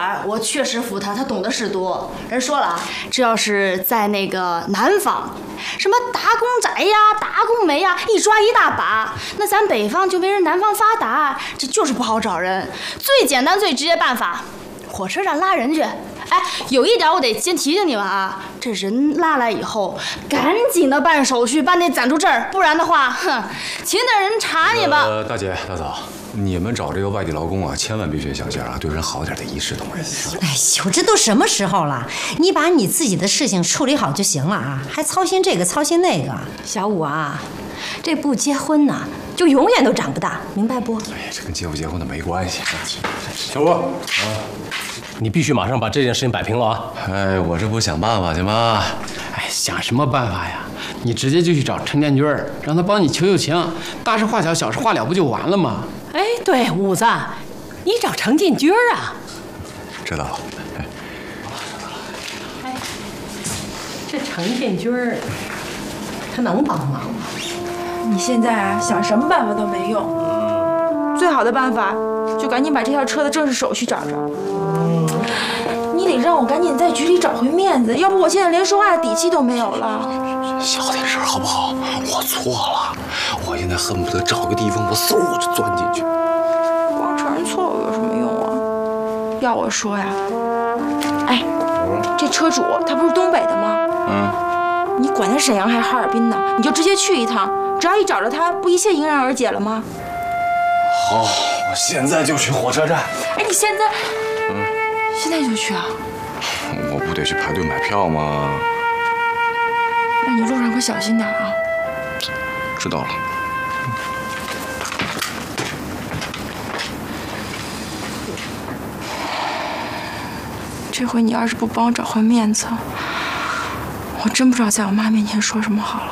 我确实服他，他懂得是多。人说了，这要是在那个南方，什么打工仔呀、打工煤呀，一抓一大把。那咱北方就没人南方发达，这就是不好找人。最简单、最直接办法，火车站拉人去。哎，有一点我得先提醒你们啊，这人拉来以后，赶紧的办手续，办那暂住证，不然的话，哼，请等人查你吧。 大姐、大嫂，你们找这个外地劳工啊，千万别学小仙啊，对人好点，得一视同仁。 哎呦，这都什么时候了？你把你自己的事情处理好就行了啊，还操心这个操心那个。 小五啊，这不结婚呢，就永远都长不大，明白不？ 哎呀，这跟结不结婚的没关系。小吴， 你必须马上把这件事情摆平了啊！ 哎，我这不想办法去吗？ 哎，想什么办法呀？你直接就去找陈建军，让他帮你求求情，大事化小，小事化了，不就完了吗？ 哎，对，五子，你找程建军啊？ 知道了。 哎，这程建军他能帮忙吗？ 你现在啊，想什么办法都没用。最好的办法，就赶紧把这条车的正式手续找着。你得让我赶紧在局里找回面子，要不我现在连说话的底气都没有了。 小点声好不好？我错了，我现在恨不得找个地方，我嗖我就钻进去。 光承认错误有什么用啊？要我说呀，哎，这车主他不是东北的吗？你管他沈阳还是哈尔滨呢？你就直接去一趟，只要一找着他，不一切迎刃而解了吗？ 好，我现在就去火车站。 哎，你现在，现在就去啊？ 我不得去排队买票吗？ 那你路上可小心点啊。 知道了。 这回你要是不帮我找回面子，我真不知道在我妈面前说什么好了。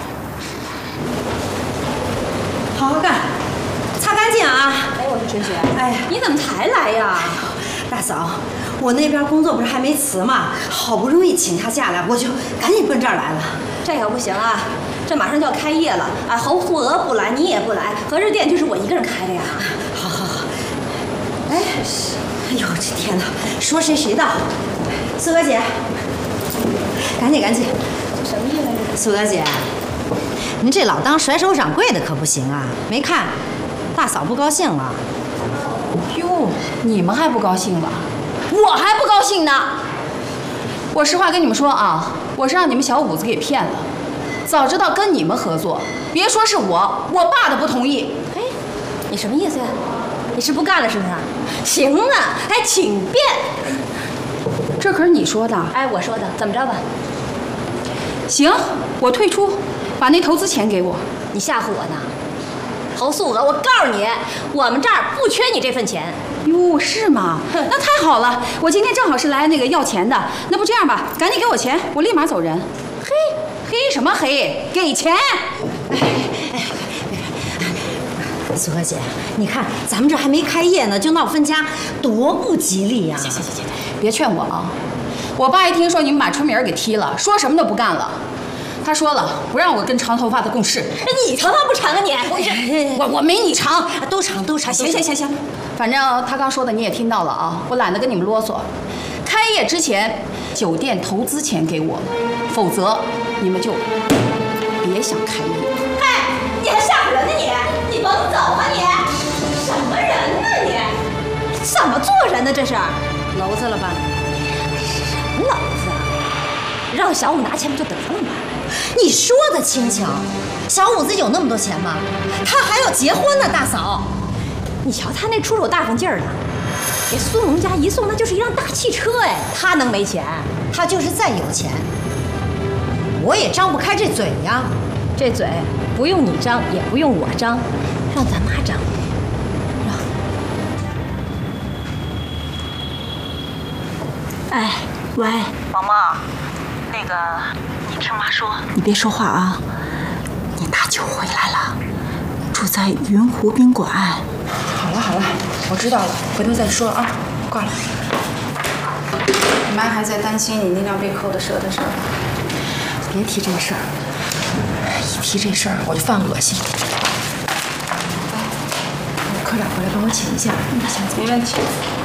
好好干，擦干净啊！ 哎，我说陈雪， 哎呀， 你怎么才来呀？ 大嫂，我那边工作不是还没辞吗？好不容易请下假来，我就赶紧奔这儿来了。 这可不行啊！这马上就要开业了啊！侯素娥不来，你也不来，合着店就是我一个人开的呀？ 好好好。哎，哎呦，这天哪！说谁谁到。素娥姐，赶紧赶紧。 这什么意思？ 素娥姐，您这老当甩手掌柜的可不行啊！没看大嫂不高兴了。 哟，你们还不高兴了？我还不高兴呢。我实话跟你们说啊，我是让你们小五子给骗了。早知道跟你们合作，别说是我爸都不同意。 哎，你什么意思呀？你是不干了是不是？行啊，哎，请便。 这可是你说的。 哎，我说的，怎么着吧？ 行，我退出，把那投资钱给我。 你吓唬我呢？侯素娥，我告诉你，我们这儿不缺你这份钱。 哟，是吗？那太好了，我今天正好是来那个要钱的。那不这样吧，赶紧给我钱，我立马走人。嘿，嘿什么嘿？给钱！ 素娥姐，你看咱们这还没开业呢，就闹分家，多不吉利呀！ 行，别劝我啊！我爸一听说你们把春明给踢了，说什么都不干了。他说了，不让我跟长头发的共事。 你长发不长啊你？ 我没你长， 都长。 行，反正他刚说的你也听到了啊，我懒得跟你们啰嗦。开业之前，酒店投资钱给我，否则你们就别想开业。 嗨，你还吓唬人呢你？你甭走啊你！什么人呢你？怎么做人呢这是？ 娄子了吧？ 什么娄子啊？让小五拿钱不就得了吗？ 你说的轻巧，小五子有那么多钱吗？他还要结婚呢，大嫂。 你瞧他那出手大方劲儿的，给苏农家一送那就是一辆大汽车哎，他能没钱？ 他就是再有钱，我也张不开这嘴呀。 这嘴不用你张，也不用我张，让咱妈张。让。哎，喂， 毛毛，那个，你听妈说， 你别说话啊！你大舅回来了，住在云湖宾馆。好了，我知道了，回头再说啊。挂了。 你妈还在担心你那辆被扣的车的事儿。 别提这事儿，一提这事儿我就犯恶心。科长回来帮我请一下。 行，没问题。